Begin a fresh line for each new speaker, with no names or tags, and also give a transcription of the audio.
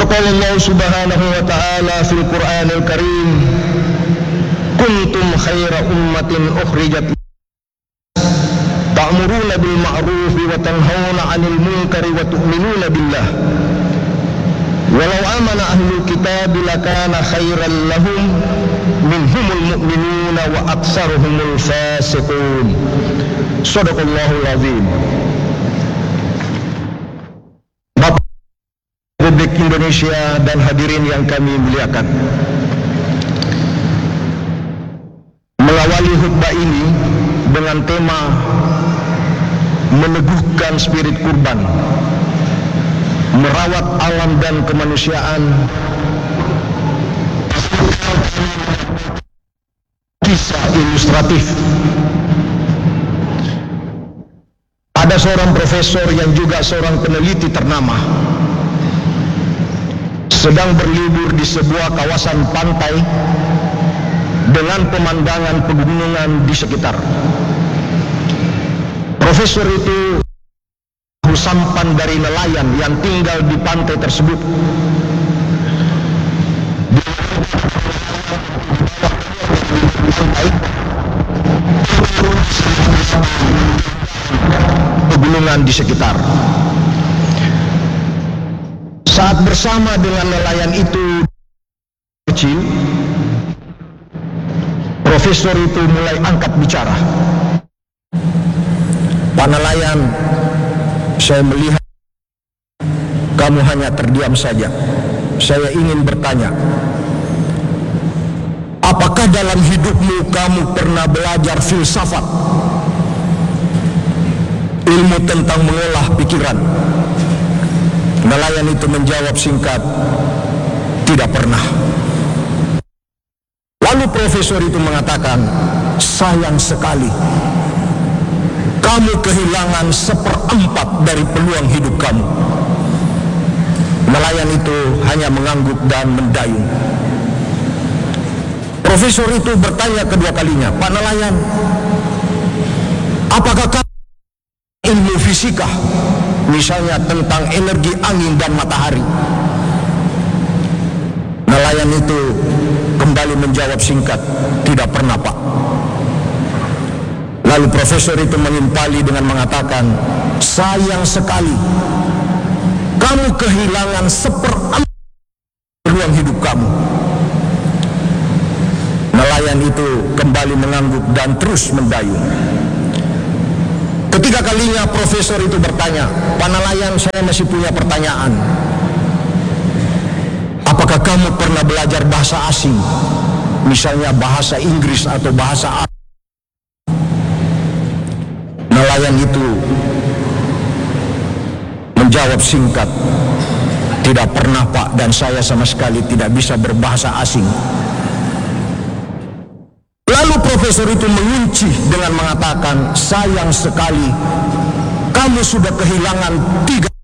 فقال الله سبحانه وتعالى في القرآن الكريم كنتم خير أمة أخرجت تأمرون بالمعروف وتنهون عن المنكر وتؤمنون بالله ولو آمن أهل الكتاب لكان خيرا لهم منهم المؤمنون وأكثرهم الفاسقون. Sadaqallahul azim. Bapak Republik Indonesia dan hadirin yang kami muliakan, mengawali khutbah ini dengan tema meneguhkan spirit kurban, merawat alam dan kemanusiaan, kisah ilustratif. Ada seorang profesor yang juga seorang peneliti ternama sedang berlibur di sebuah kawasan pantai dengan pemandangan pegunungan di sekitar. Profesor itu sampan dari nelayan yang tinggal di pantai tersebut. Pegunungan di sekitar. Saat bersama dengan nelayan itu kecil, profesor itu mulai angkat bicara. Pak nelayan, saya melihat kamu hanya terdiam saja. Saya ingin bertanya, apakah dalam hidupmu kamu pernah belajar filsafat? Ilmu tentang mengolah pikiran? Nelayan itu menjawab singkat, tidak pernah. Lalu profesor itu mengatakan, sayang sekali, kamu kehilangan 1/4 dari peluang hidup kamu. Nelayan itu hanya mengangguk dan mendayung. Profesor itu bertanya kedua kalinya, Pak nelayan, apakah kamu ilmu fisika, misalnya tentang energi angin dan matahari? Nelayan itu kembali menjawab singkat, tidak pernah Pak. Lalu profesor itu menimpali dengan mengatakan, sayang sekali, kamu kehilangan 1/4 peluang hidup kamu. Nelayan itu kembali mengangguk dan terus mendayung. Ketiga kalinya profesor itu bertanya, Pak nelayan, saya masih punya pertanyaan. Apakah kamu pernah belajar bahasa asing, misalnya bahasa Inggris atau bahasa Arab? Nelayan itu menjawab singkat, tidak pernah Pak, dan saya sama sekali tidak bisa berbahasa asing. Lalu profesor itu mengunci dengan mengatakan, sayang sekali, kamu sudah kehilangan 3